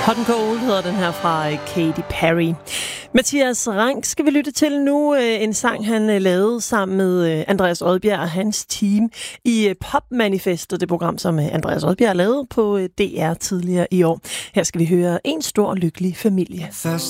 Hot and Cold hedder den her fra Katy Perry. Mathias Rank skal vi lytte til nu. En sang, han lavede sammen med Andreas Odbjerg og hans team i Popmanifestet, det program, som Andreas Odbjerg lavede på DR tidligere i år. Her skal vi høre En stor lykkelig familie. Først